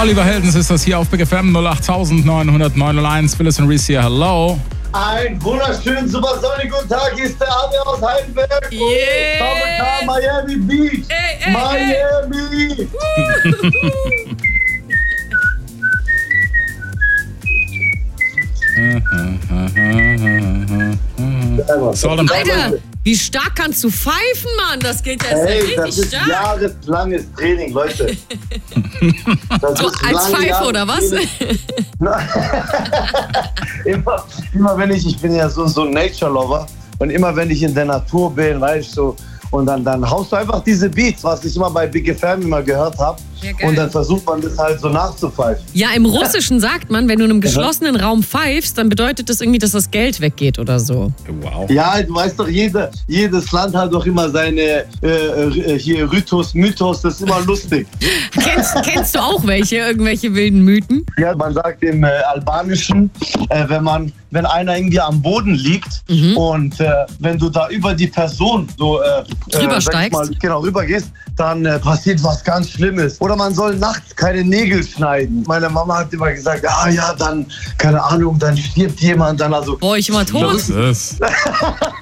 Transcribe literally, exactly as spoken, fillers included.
Oliver Heldens ist das hier auf Big F M null acht neun null neun null eins. Phyllis und Reese hier, hello. Ein wunderschönen, super sonnigen guten Tag, hier ist der Adi aus Heidelberg. Yeah. Miami Beach. Ey, ey, Miami. Salt and Alter, wie stark kannst du pfeifen, Mann? Das geht ja Hey, richtig das ist stark. jahreslanges Training, Leute. Das So ist als lange Pfeife Jahre oder was? Training. immer, immer wenn ich, ich bin ja so, so ein Nature-Lover und immer wenn ich in der Natur bin, weißt du, und dann, dann haust du einfach diese Beats, was ich immer bei Big F M immer gehört habe. Ja, geil. Und dann versucht man das halt so nachzupfeifen. Ja, im Russischen sagt man, wenn du in einem geschlossenen Raum pfeifst, dann bedeutet das irgendwie, dass das Geld weggeht oder so. Wow. Ja, du weißt doch, jede, jedes Land hat doch immer seine äh, äh, hier Rythos, Mythos, das ist immer lustig. Kennst, kennst du auch welche, irgendwelche wilden Mythen? Ja, man sagt im äh, Albanischen, äh, wenn man, wenn einer irgendwie am Boden liegt Mhm. und äh, wenn du da über die Person so äh, Drüber äh, sag ich steigst? mal, genau rüber gehst, dann äh, passiert was ganz Schlimmes. Oder man soll nachts keine Nägel schneiden. Meine Mama hat immer gesagt, ah ja, dann keine Ahnung, dann stirbt jemand, dann also. Boah, ich immer tot. Das ist